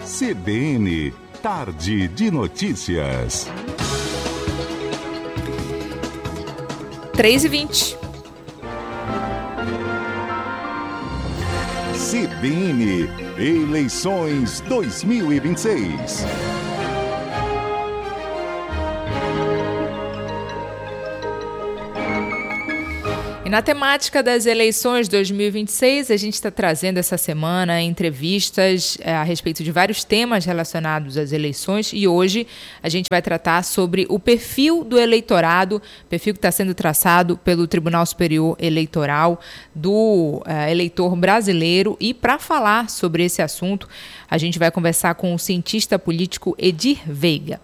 CBN, Tarde de Notícias. 3h20. CBN, eleições 2026. E na temática das eleições 2026, a gente está trazendo essa semana entrevistas a respeito de vários temas relacionados às eleições, e hoje a gente vai tratar sobre o perfil do eleitorado, perfil que está sendo traçado pelo Tribunal Superior Eleitoral do eleitor brasileiro. E para falar sobre esse assunto, a gente vai conversar com o cientista político Edir Veiga.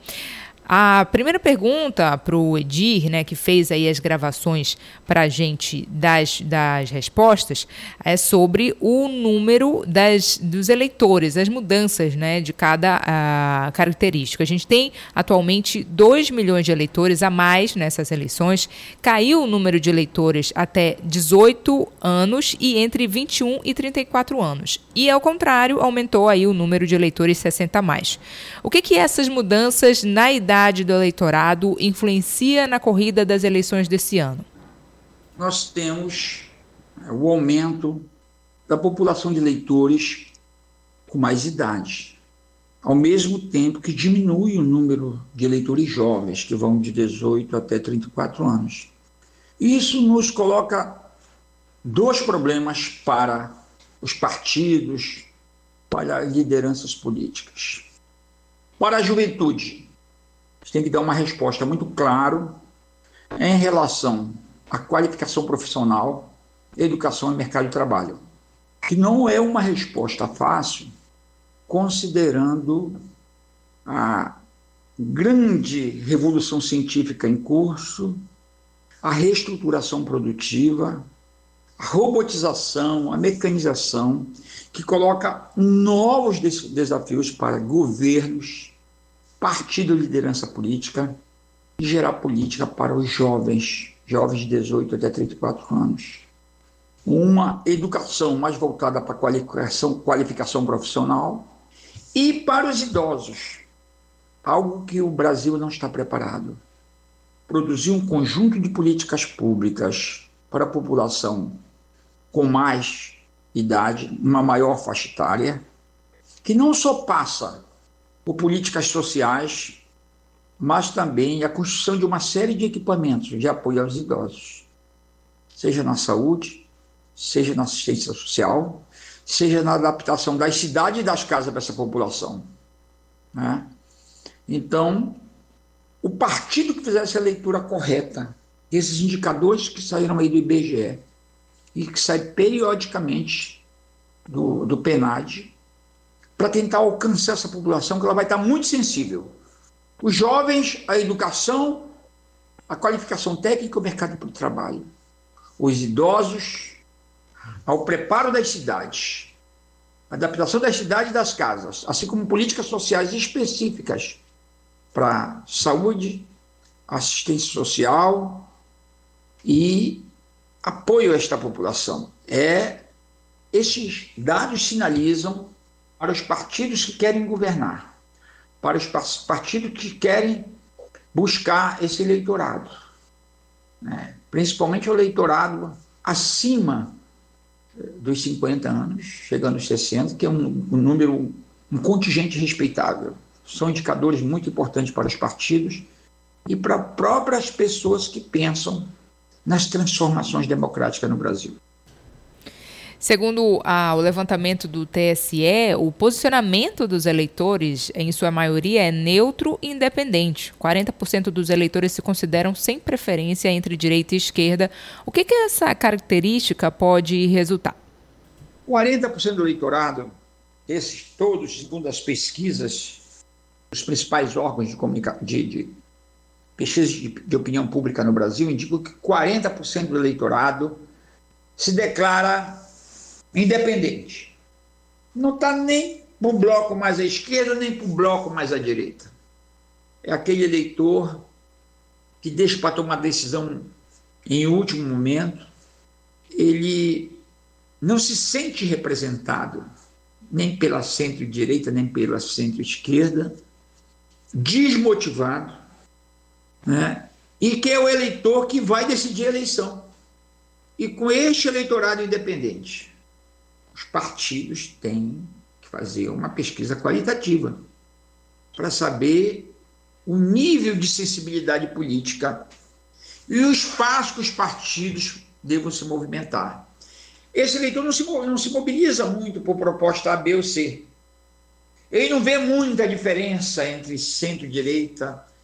A primeira pergunta para o Edir, que fez aí as gravações para a gente das respostas, é sobre o número dos eleitores, as mudanças, de cada característica. A gente tem atualmente 2 milhões de eleitores a mais nessas eleições, caiu o número de eleitores até 18 anos e entre 21 e 34 anos. E, ao contrário, aumentou aí o número de eleitores 60 a mais. O que essas mudanças na idade do eleitorado influencia na corrida das eleições desse ano? Nós temos o aumento da população de eleitores com mais idade, ao mesmo tempo que diminui o número de eleitores jovens, que vão de 18 até 34 anos. Isso nos coloca dois problemas para os partidos, para as lideranças políticas. Para a juventude, tem que dar uma resposta muito clara em relação à qualificação profissional, educação e mercado de trabalho, que não é uma resposta fácil, considerando a grande revolução científica em curso, a reestruturação produtiva, a robotização, a mecanização, que coloca novos desafios para governos, partido de liderança política e gerar política para os jovens de 18 até 34 anos. Uma educação mais voltada para a qualificação profissional e para os idosos, algo que o Brasil não está preparado. Produzir um conjunto de políticas públicas para a população com mais idade, uma maior faixa etária, que não só passa por políticas sociais, mas também a construção de uma série de equipamentos de apoio aos idosos, seja na saúde, seja na assistência social, seja na adaptação das cidades e das casas para essa população. Então, o partido que fizesse a leitura correta, esses indicadores que saíram aí do IBGE e que saem periodicamente do PNAD, para tentar alcançar essa população, que ela vai estar muito sensível. Os jovens, a educação, a qualificação técnica e o mercado de trabalho. Os idosos, ao preparo das cidades, a adaptação das cidades e das casas, assim como políticas sociais específicas para saúde, assistência social e apoio a esta população. Esses dados sinalizam para os partidos que querem governar, para os partidos que querem buscar esse eleitorado, principalmente o eleitorado acima dos 50 anos, chegando aos 60, que é um contingente respeitável. São indicadores muito importantes para os partidos e para próprias pessoas que pensam nas transformações democráticas no Brasil. Segundo o levantamento do TSE, o posicionamento dos eleitores, em sua maioria, é neutro e independente. 40% dos eleitores se consideram sem preferência entre direita e esquerda. O que essa característica pode resultar? 40% do eleitorado, esses todos, segundo as pesquisas, os principais órgãos de pesquisa de opinião pública no Brasil, indicam que 40% do eleitorado se declara independente. Não está nem para o bloco mais à esquerda, nem para o bloco mais à direita. É aquele eleitor que deixa para tomar decisão em último momento, ele não se sente representado nem pela centro-direita, nem pela centro-esquerda, desmotivado, né? E que é o eleitor que vai decidir a eleição. E com este eleitorado independente, os partidos têm que fazer uma pesquisa qualitativa para saber o nível de sensibilidade política e o espaço que os partidos devam se movimentar. Esse eleitor não se mobiliza muito por proposta A, B ou C. Ele não vê muita diferença entre centro-direita